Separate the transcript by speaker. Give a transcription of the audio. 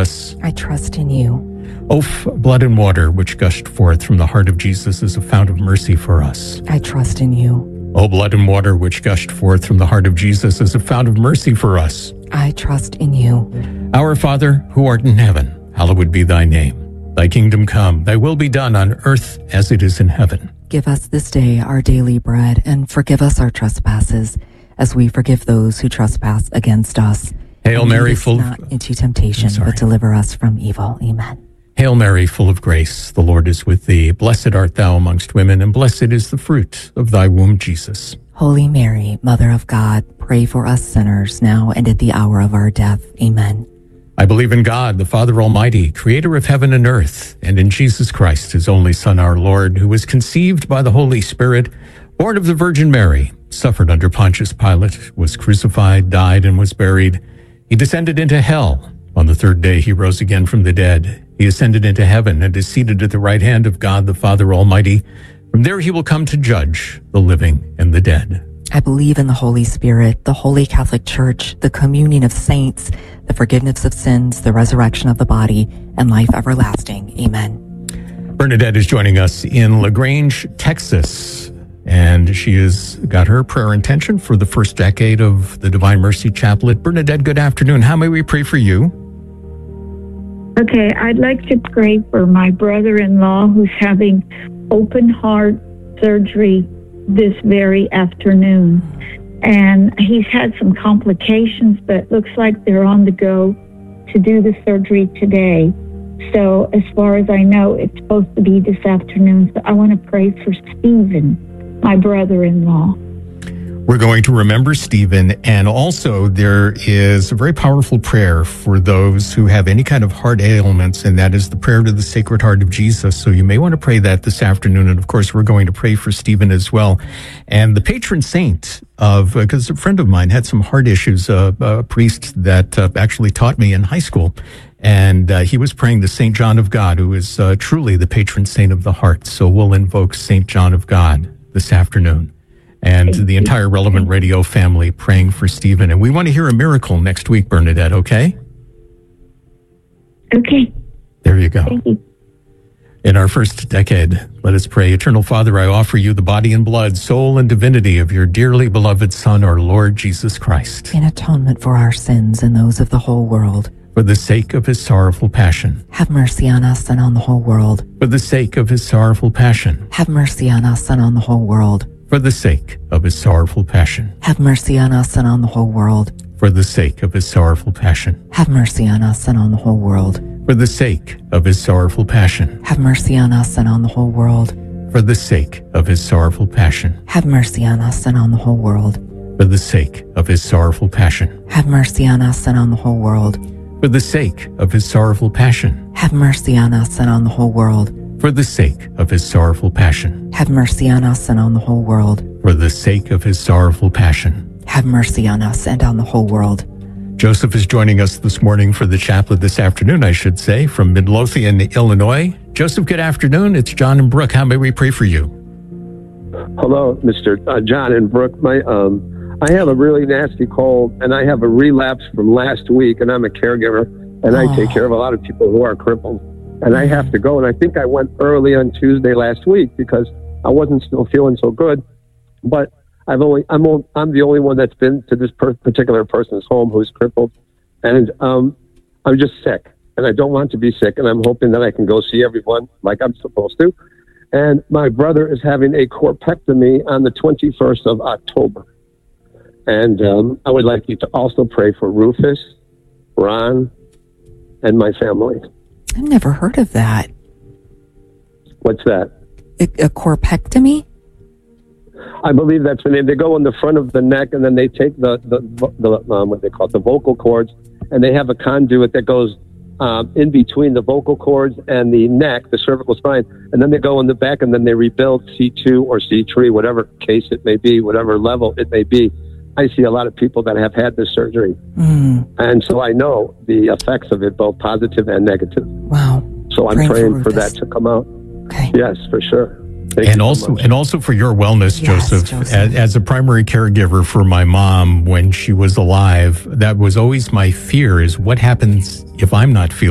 Speaker 1: us.
Speaker 2: I trust in you.
Speaker 1: O blood and water, which gushed forth from the heart of Jesus as a fount of mercy for us.
Speaker 2: I trust in you.
Speaker 1: O blood and water, which gushed forth from the heart of Jesus as a fount of mercy for us.
Speaker 2: I trust in you.
Speaker 1: Our Father, who art in heaven, hallowed be thy name. Thy kingdom come, thy will be done on earth as it is in heaven.
Speaker 2: Give us this day our daily bread, and forgive us our trespasses, as we forgive those who trespass against us.
Speaker 1: Hail Mary, full
Speaker 2: not into temptation, but deliver us from evil. Amen.
Speaker 1: Hail Mary, full of grace, the Lord is with thee. Blessed art thou amongst women, and blessed is the fruit of thy womb, Jesus.
Speaker 2: Holy Mary, Mother of God, pray for us sinners, now and at the hour of our death. Amen.
Speaker 1: I believe in God, the Father Almighty, creator of heaven and earth, and in Jesus Christ, his only Son, our Lord, who was conceived by the Holy Spirit, born of the Virgin Mary, suffered under Pontius Pilate, was crucified, died, and was buried. He descended into hell. On the third day, he rose again from the dead. He ascended into heaven and is seated at the right hand of God, the Father Almighty. From there, he will come to judge the living and the dead.
Speaker 2: I believe in the Holy Spirit, the Holy Catholic Church, the communion of saints, the forgiveness of sins, the resurrection of the body, and life everlasting. Amen.
Speaker 1: Bernadette is joining us in LaGrange, Texas, and she has got her prayer intention for the first decade of the Divine Mercy Chaplet. Bernadette, good afternoon. How may we pray for you?
Speaker 3: Okay, I'd like to pray for my brother-in-law who's having open heart surgery this very afternoon. And he's had some complications, but looks like they're on the go to do the surgery today. So as far as I know, it's supposed to be this afternoon. So I want to pray for Stephen, my brother-in-law.
Speaker 1: We're going to remember Stephen, and also there is a very powerful prayer for those who have any kind of heart ailments, and that is the prayer to the Sacred Heart of Jesus. So you may want to pray that this afternoon, and of course we're going to pray for Stephen as well. And the patron saint of, because a friend of mine had some heart issues, a priest that actually taught me in high school, and he was praying to St. John of God, who is truly the patron saint of the heart. So we'll invoke St. John of God this afternoon. And the entire Relevant Radio family praying for Stephen. And we want to hear a miracle next week, Bernadette, okay?
Speaker 3: Okay.
Speaker 1: There you go.
Speaker 3: Thank you.
Speaker 1: In our first decade, let us pray. Eternal Father, I offer you the body and blood, soul and divinity of your dearly beloved Son, our Lord Jesus Christ.
Speaker 2: In atonement for our sins and those of the whole world.
Speaker 1: For the sake of his sorrowful passion.
Speaker 2: Have mercy on us and on the whole world.
Speaker 1: For the sake of his sorrowful passion.
Speaker 2: Have mercy on us and on the whole world.
Speaker 1: For the sake of his sorrowful passion.
Speaker 2: Have mercy on us and on the whole world.
Speaker 1: For the sake of his sorrowful passion.
Speaker 2: Have mercy on us and on the whole world.
Speaker 1: For the sake of his sorrowful passion.
Speaker 2: Have mercy on us and on the whole world.
Speaker 1: For the sake of his sorrowful passion.
Speaker 2: Have mercy on us and on the whole world.
Speaker 1: For the sake of his sorrowful passion.
Speaker 2: Have mercy on us and on the whole world.
Speaker 1: For the sake of his sorrowful passion.
Speaker 2: Have mercy on us and on the whole world.
Speaker 1: For the sake of his sorrowful passion.
Speaker 2: Have mercy on us and on the whole world.
Speaker 1: For the sake of his sorrowful passion.
Speaker 2: Have mercy on us and on the whole world.
Speaker 1: Joseph is joining us this morning for the chaplet this afternoon, I should say, from Midlothian, Illinois. Joseph, good afternoon. It's John and Brooke. How may we pray for you?
Speaker 4: Hello, Mr. John and Brooke. I have a really nasty cold, and I have a relapse from last week, and I'm a caregiver, and I take care of a lot of people who are crippled. And I have to go, and I think I went early on Tuesday last week because I wasn't still feeling so good. But I'm the only one that's been to this particular person's home who's crippled, and I'm just sick, and I don't want to be sick, and I'm hoping that I can go see everyone like I'm supposed to. And my brother is having a corpectomy on the 21st of October. And I would like you to also pray for Rufus, Ron, and my family.
Speaker 2: I've never heard of that.
Speaker 4: What's that?
Speaker 2: A corpectomy?
Speaker 4: I believe that's the name. They go in the front of the neck, and then they take the what they call it, the vocal cords, and they have a conduit that goes in between the vocal cords and the neck, the cervical spine, and then they go in the back, and then they rebuild C2 or C3, whatever case it may be, whatever level it may be. I see a lot of people that have had this surgery. And so I know the effects of it, both positive and negative.
Speaker 2: Wow.
Speaker 4: So I'm praying for that to come out.
Speaker 2: Okay.
Speaker 4: Yes, for sure.
Speaker 1: And also for your wellness,
Speaker 2: Yes,
Speaker 1: Joseph. As a primary caregiver for my mom when she was alive, that was always my fear, is what happens if I'm not feeling